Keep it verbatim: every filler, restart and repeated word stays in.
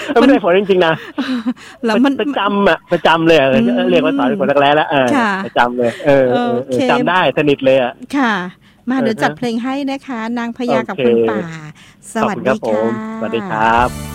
ไม่ได้ฝนจริงๆนะแล้วมันประจำอ่ะประจำเลยเรียกว่าสอนฝนรักแร้แล้วประจำเลยเออจำได้สนิทเลยอ่ะค่ะมาเดี๋ยวจัดเพลงให้นะคะนางพญากับคุณป่าสวัสดีค่ะสวัสดีครับ